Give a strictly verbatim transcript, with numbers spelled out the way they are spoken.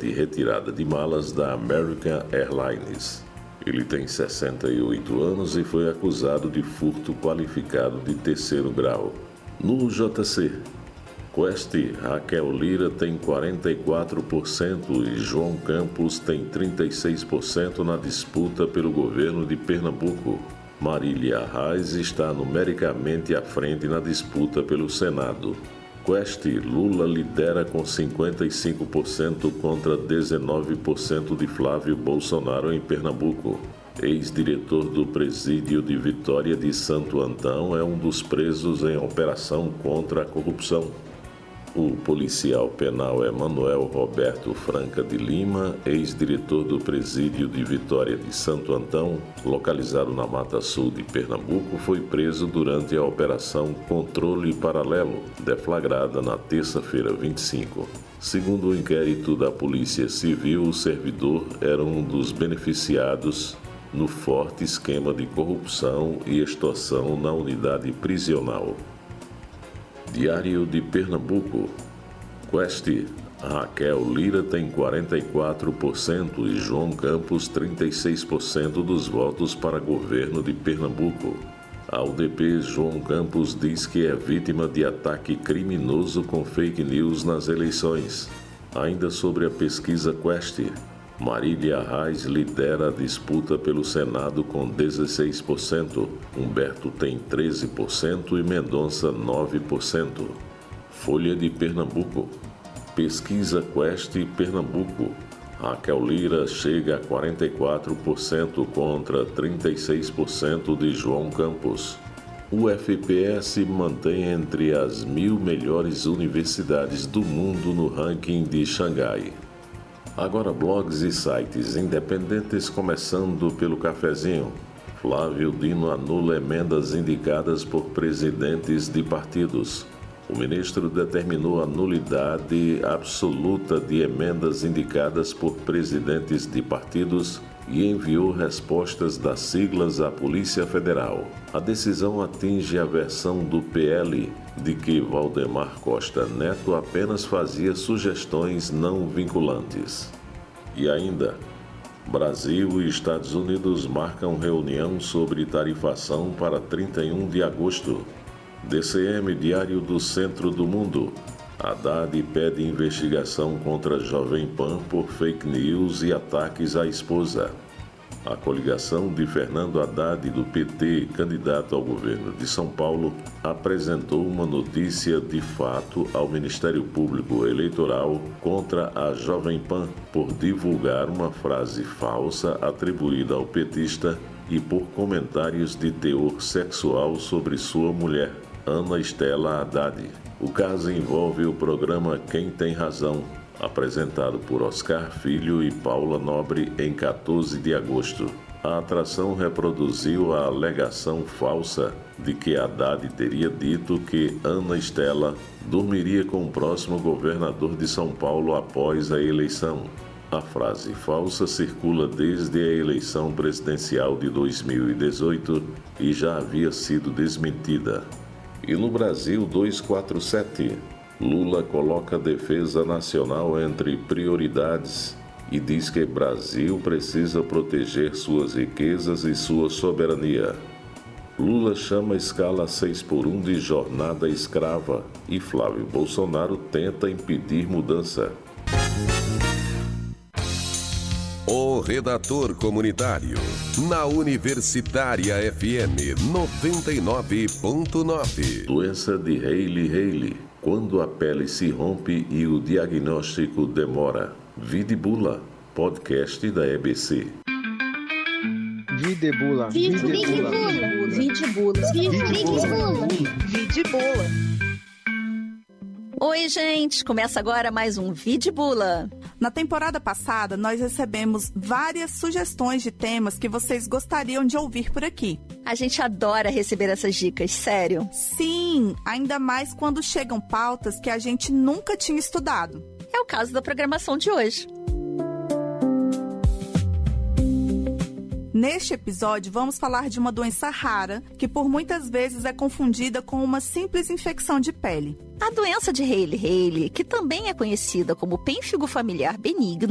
de retirada de malas da American Airlines. Ele tem sessenta e oito anos e foi acusado de furto qualificado de terceiro grau. No J C, Quest, Raquel Lira tem quarenta e quatro por cento e João Campos tem trinta e seis por cento na disputa pelo governo de Pernambuco. Marília Reis está numericamente à frente na disputa pelo Senado. Quest, Lula lidera com cinquenta e cinco por cento contra dezenove por cento de Flávio Bolsonaro em Pernambuco. Ex-diretor do Presídio de Vitória de Santo Antão é um dos presos em operação contra a corrupção. O policial penal Emanuel Roberto Franca de Lima, ex-diretor do Presídio de Vitória de Santo Antão, localizado na Mata Sul de Pernambuco, foi preso durante a Operação Controle Paralelo, deflagrada na terça-feira vinte e cinco. Segundo o inquérito da Polícia Civil, o servidor era um dos beneficiados no forte esquema de corrupção e extorsão na unidade prisional. Diário de Pernambuco. Quest, Raquel Lira tem quarenta e quatro por cento e João Campos trinta e seis por cento dos votos para governo de Pernambuco. A U D P, João Campos diz que é vítima de ataque criminoso com fake news nas eleições. Ainda sobre a pesquisa Quest, Marília Reis lidera a disputa pelo Senado com dezesseis por cento, Humberto tem treze por cento e Mendonça nove por cento. Folha de Pernambuco. Pesquisa Quest Pernambuco. Raquel Lira chega a quarenta e quatro por cento contra trinta e seis por cento de João Campos. O F P S mantém entre as mil melhores universidades do mundo no ranking de Xangai. Agora blogs e sites independentes, começando pelo Cafezinho. Flávio Dino anula emendas indicadas por presidentes de partidos. O ministro determinou a nulidade absoluta de emendas indicadas por presidentes de partidos e enviou respostas das siglas à Polícia Federal. A decisão atinge a versão do P L de que Valdemar Costa Neto apenas fazia sugestões não vinculantes. E ainda, Brasil e Estados Unidos marcam reunião sobre tarifação para trinta e um de agosto. D C M, Diário do Centro do Mundo. Haddad pede investigação contra Jovem Pan por fake news e ataques à esposa. A coligação de Fernando Haddad, do P T, candidato ao governo de São Paulo, apresentou uma notícia de fato ao Ministério Público Eleitoral contra a Jovem Pan por divulgar uma frase falsa atribuída ao petista e por comentários de teor sexual sobre sua mulher, Ana Estela Haddad. O caso envolve o programa Quem Tem Razão, apresentado por Oscar Filho e Paula Nobre em quatorze de agosto. A atração reproduziu a alegação falsa de que Haddad teria dito que Ana Estela dormiria com o próximo governador de São Paulo após a eleição. A frase falsa circula desde a eleição presidencial de dois mil e dezoito e já havia sido desmentida. E no Brasil duzentos e quarenta e sete, Lula coloca a defesa nacional entre prioridades e diz que Brasil precisa proteger suas riquezas e sua soberania. Lula chama a escala seis por um de jornada escrava e Flávio Bolsonaro tenta impedir mudança. O Redator Comunitário, na Universitária F M noventa e nove ponto nove. Doença de Hailey-Hailey, quando a pele se rompe e o diagnóstico demora. Videbula, podcast da E B C. Videbula. Videbula. Videbula. Videbula. Videbula. Oi, gente! Começa agora mais um Videbula. Na temporada passada, nós recebemos várias sugestões de temas que vocês gostariam de ouvir por aqui. A gente adora receber essas dicas, sério. Sim, ainda mais quando chegam pautas que a gente nunca tinha estudado. É o caso da programação de hoje. Neste episódio, vamos falar de uma doença rara que por muitas vezes é confundida com uma simples infecção de pele. A doença de Hailey-Hailey, que também é conhecida como pênfigo familiar benigno,